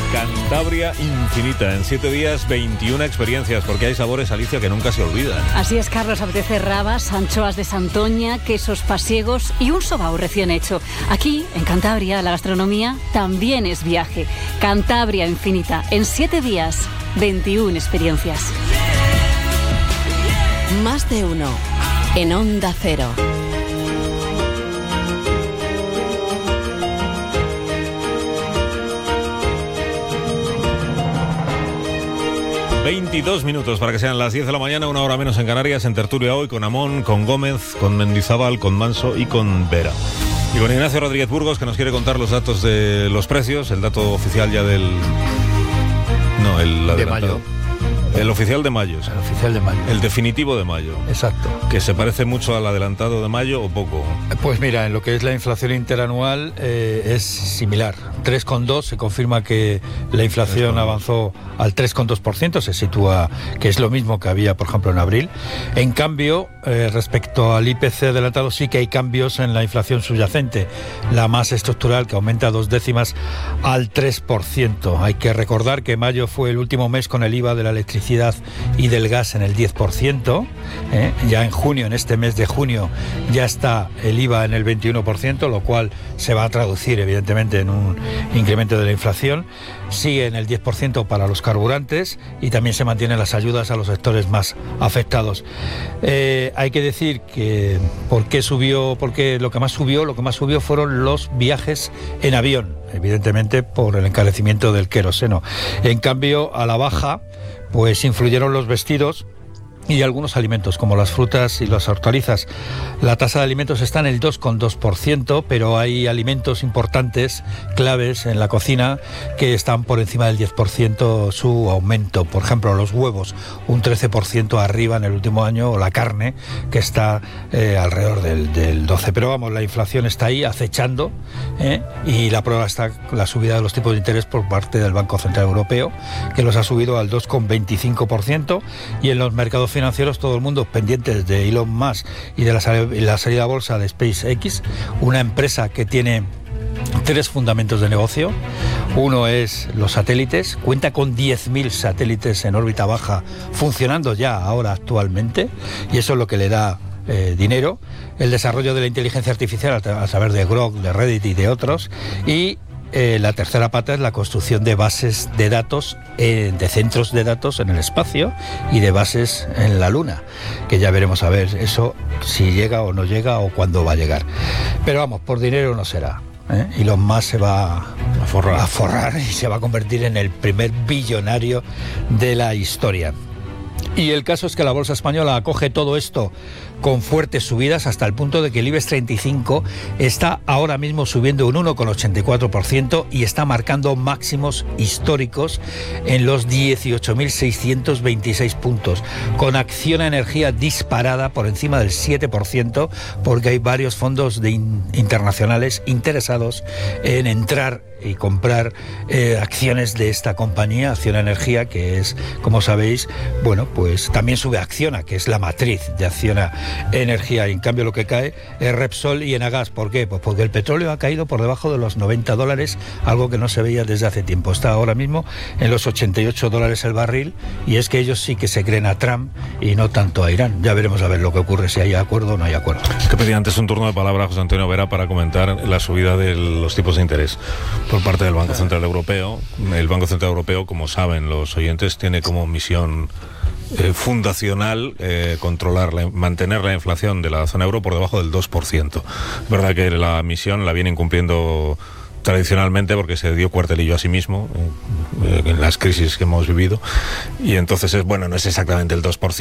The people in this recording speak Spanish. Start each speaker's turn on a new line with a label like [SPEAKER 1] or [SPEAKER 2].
[SPEAKER 1] Cantabria infinita. En 7 días, 21 experiencias, porque hay sabores, Alicia, que nunca se olvidan.
[SPEAKER 2] Así es, Carlos. Apetece rabas, anchoas de Santoña, quesos pasiegos y un sobao recién hecho. Aquí, en Cantabria, la gastronomía también es viaje. Cantabria infinita. En 7 días, 21 experiencias.
[SPEAKER 3] Más de uno. En Onda Cero.
[SPEAKER 1] ...22 para que sean las 10 de la mañana, 1 hora menos en Canarias, en tertulia hoy con Amón, con Gómez, con Mendizábal, con Manso y con Vera. Y con Ignacio Rodríguez Burgos, que nos quiere contar los datos de los precios, el dato oficial ya del... No, el adelantado.
[SPEAKER 4] De mayo.
[SPEAKER 1] El oficial de mayo.
[SPEAKER 4] El oficial de mayo.
[SPEAKER 1] El definitivo de mayo.
[SPEAKER 4] Exacto.
[SPEAKER 1] ¿Que se parece mucho al adelantado de mayo o poco?
[SPEAKER 4] Pues mira, en lo que es la inflación interanual es similar. 3,2, se confirma que la inflación avanzó al 3,2%, se sitúa, que es lo mismo que había, por ejemplo, en abril. En cambio, respecto al IPC adelantado, sí que hay cambios en la inflación subyacente, la más estructural, que aumenta 2 décimas al 3%. Hay que recordar que mayo fue el último mes con el IVA de la electricidad y del gas en el 10%. Ya en junio, en este mes de junio, ya está el IVA en el 21%, lo cual se va a traducir, evidentemente, en un incremento de la inflación. Sigue en el 10% para los carburantes y también se mantienen las ayudas a los sectores más afectados. Hay que decir que porque lo que más subió fueron los viajes en avión, evidentemente por el encarecimiento del queroseno. En cambio, a la baja, pues influyeron los vestidos y algunos alimentos, como las frutas y las hortalizas. La tasa de alimentos está en el 2,2%, pero hay alimentos importantes, claves en la cocina, que están por encima del 10% su aumento. Por ejemplo, los huevos, un 13% arriba en el último año, o la carne, que está alrededor del 12%. Pero vamos, la inflación está ahí acechando, y la prueba está la subida de los tipos de interés por parte del Banco Central Europeo, que los ha subido al 2,25%, y en los mercados financieros todo el mundo pendientes de Elon Musk y de la salida a bolsa de SpaceX, una empresa que tiene 3 fundamentos de negocio. Uno es los satélites, cuenta con 10.000 satélites en órbita baja funcionando ya ahora actualmente, y eso es lo que le da dinero. El desarrollo de la inteligencia artificial a través de Grok, de Reddit y de otros, y la tercera pata es la construcción de bases de datos, de centros de datos en el espacio y de bases en la Luna, que ya veremos a ver eso si llega o no llega o cuándo va a llegar. Pero vamos, por dinero no será. Y los más se va a forrar y se va a convertir en el primer billonario de la historia. Y el caso es que la bolsa española acoge todo esto con fuertes subidas, hasta el punto de que el IBEX 35 está ahora mismo subiendo un 1,84% y está marcando máximos históricos en los 18.626 puntos, con Acciona Energía disparada por encima del 7%, porque hay varios fondos internacionales interesados en entrar y comprar acciones de esta compañía, Acciona Energía, que es, como sabéis, bueno, pues también sube Acciona, que es la matriz de Acciona Energía, y en cambio lo que cae es Repsol y Enagas. ¿Por qué? Pues porque el petróleo ha caído por debajo de los $90, algo que no se veía desde hace tiempo. Está ahora mismo en los $88 el barril, y es que ellos sí que se creen a Trump y no tanto a Irán. Ya veremos a ver lo que ocurre, si hay acuerdo o no hay acuerdo.
[SPEAKER 1] Es que pedía antes un turno de palabra a José Antonio Vera para comentar la subida de los tipos de interés por parte del Banco Central Europeo. El Banco Central Europeo, como saben los oyentes, tiene como misión fundacional mantener la inflación de la zona euro por debajo del 2%. Es verdad que la misión la vienen cumpliendo tradicionalmente, porque se dio cuartelillo a sí mismo en las crisis que hemos vivido, y entonces no es exactamente el 2%.